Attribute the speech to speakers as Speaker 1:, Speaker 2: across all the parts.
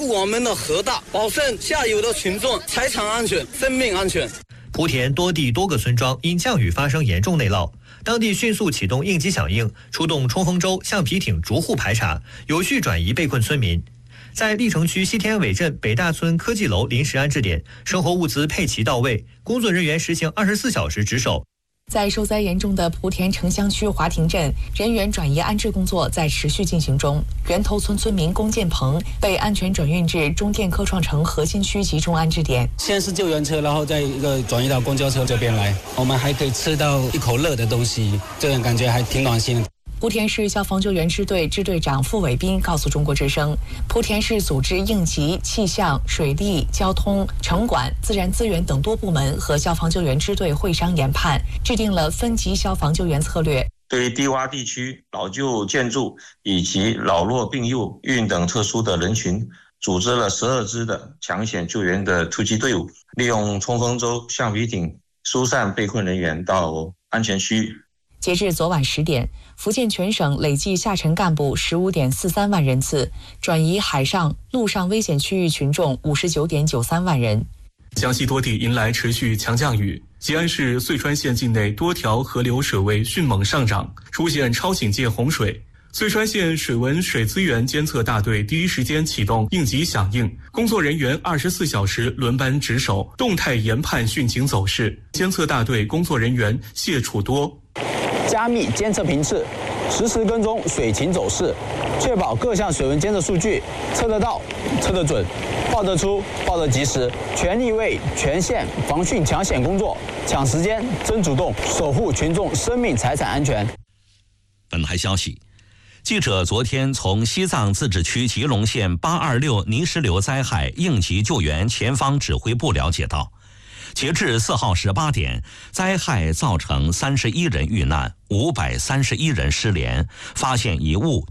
Speaker 1: 护我们的河道，保证下游的群众财产安全、生命安全。
Speaker 2: 莆田多地多个村庄因降雨发生严重内涝，当地迅速启动应急响应，出动冲锋舟、橡皮艇逐户排查，有序转移被困村民。在历城区西天尾镇北大村科技楼临时安置点，生活物资配齐到位，工作人员实行24小时值守。
Speaker 3: 在受灾严重的莆田城乡区华亭镇，人员转移安置工作在持续进行中。源头村村民龚建鹏被安全转运至中电科创城核心区集中安置点。
Speaker 4: 先是救援车，然后再一个转移到公交车这边来，我们还可以吃到一口热的东西，这种感觉还挺暖心的。
Speaker 3: 莆田市消防救援支队支队长傅伟斌告诉中国之声，莆田市组织应急、气象、水利、交通、城管、自然资源等多部门和消防救援支队会商研判，制定了分级消防救援策略。
Speaker 5: 对于低洼地区、老旧建筑以及老弱病幼、孕等特殊的人群，组织了12支的抢险救援的突击队伍，利用冲锋舟、橡皮艇疏散被困人员到安全区。
Speaker 3: 截至昨晚10点，福建全省累计下沉干部15.43万人次，转移海上、陆上危险区域群众59.93万人。
Speaker 6: 江西多地迎来持续强降雨，吉安市遂川县境内多条河流水位迅猛上涨，出现超警戒洪水。遂川县水文水资源监测大队第一时间启动应急响应，工作人员24小时轮班值守，动态研判汛情走势。监测大队工作人员谢楚多。
Speaker 7: 加密监测频次，实时跟踪水情走势，确保各项水文监测数据测得到、测得准、报得出、报得及时，全力为全县防汛抢险工作抢时间、争主动，守护群众生命财产安全。
Speaker 8: 本台消息，记者昨天从西藏自治区吉隆县826泥石流灾害应急救援前方指挥部了解到，截至4号18点，灾害造成31人遇难，531人失联，发现遗物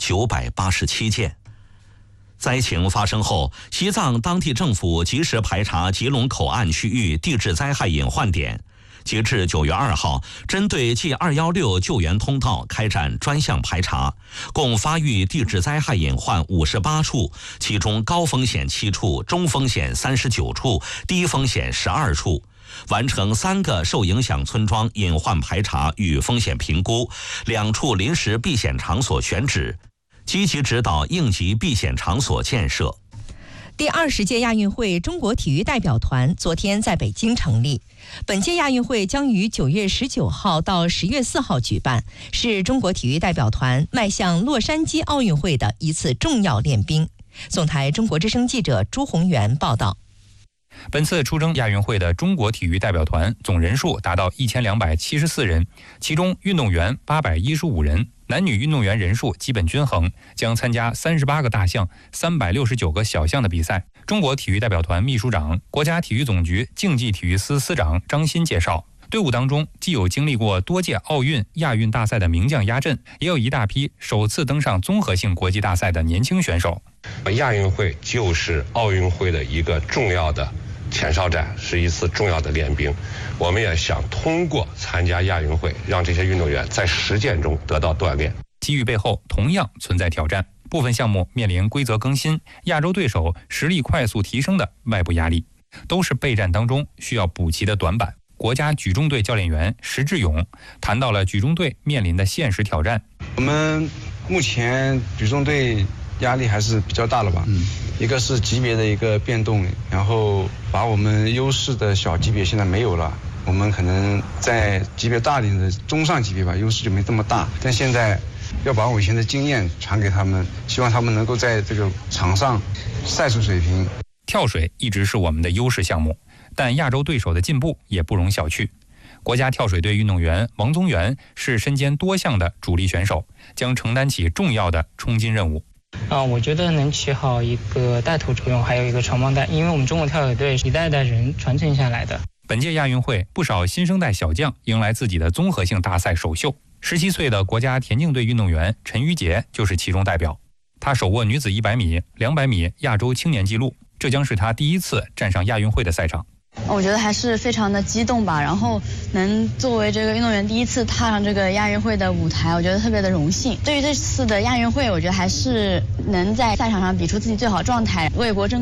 Speaker 8: 987件。灾情发生后，西藏当地政府及时排查吉隆口岸区域地质灾害隐患点。截至9月2号，针对 G216 救援通道开展专项排查，共发育地质灾害隐患58处，其中高风险7处，中风险39处，低风险12处。完成3个受影响村庄隐患排查与风险评估，2处临时避险场所选址，积极指导应急避险场所建设。
Speaker 9: 第20届亚运会中国体育代表团昨天在北京成立。本届亚运会将于9月19号到10月4号举办，是中国体育代表团迈向洛杉矶奥运会的一次重要练兵。总台中国之声记者朱宏元报道。
Speaker 10: 本次出征亚运会的中国体育代表团总人数达到1274人，其中运动员815人，男女运动员人数基本均衡，将参加38个大项、369个小项的比赛。中国体育代表团秘书长、国家体育总局竞技体育司司长张欣介绍，队伍当中既有经历过多届奥运、亚运大赛的名将压阵，也有一大批首次登上综合性国际大赛的年轻选手。
Speaker 11: 亚运会就是奥运会的一个重要的前哨战，是一次重要的练兵。我们也想通过参加亚运会，让这些运动员在实践中得到锻炼。
Speaker 10: 机遇背后同样存在挑战，部分项目面临规则更新、亚洲对手实力快速提升的外部压力，都是备战当中需要补齐的短板。国家举重队教练员石志勇谈到了举重队面临的现实挑战。
Speaker 12: 我们目前举重队压力还是比较大了吧？一个是级别的一个变动，然后把我们优势的小级别现在没有了，我们可能在级别大一点的中上级别吧，优势就没这么大。但现在要把我以前的经验传给他们，希望他们能够在这个场上赛出水平。
Speaker 10: 跳水一直是我们的优势项目，但亚洲对手的进步也不容小觑。国家跳水队运动员王宗源是身兼多项的主力选手，将承担起重要的冲金任务。
Speaker 13: 我觉得能起好一个带头作用，还有一个传帮带，因为我们中国跳水队一代代人传承下来的。
Speaker 10: 本届亚运会，不少新生代小将迎来自己的综合性大赛首秀。17岁的国家田径队运动员陈玉洁就是其中代表，她手握女子100米、200米亚洲青年纪录，这将是她第一次站上亚运会的赛场。
Speaker 14: 我觉得还是非常的激动吧，然后能作为这个运动员第一次踏上这个亚运会的舞台，我觉得特别的荣幸。对于这次的亚运会，我觉得还是能在赛场上比出自己最好状态，为国争